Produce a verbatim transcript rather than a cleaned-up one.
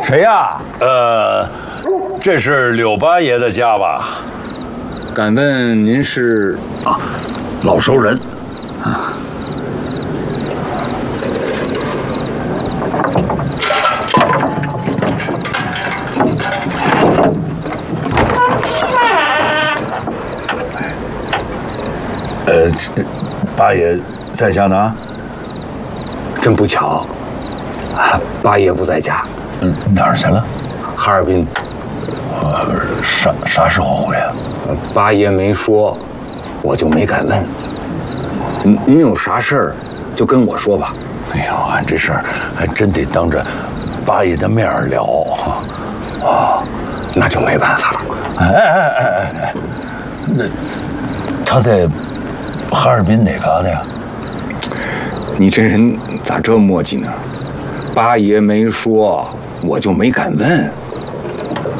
谁呀？ 呃，这是柳八爷的家吧？ 敢问您是？ 啊，老熟人。 啊。 呃，八爷在家呢？ 真不巧，啊，八爷不在家。 嗯，哪儿去了？ 哈尔滨。 呃，啥啥时候回啊？ 八爷没说，我就没敢问。您您有啥事儿，就跟我说吧。 哎呦，俺这事儿还真得当着八爷的面聊啊。 哦，那就没办法了。 哎哎哎哎哎，那他在哈尔滨哪嘎达呀？ 你这人咋这磨叽呢？八爷没说，我就没敢问。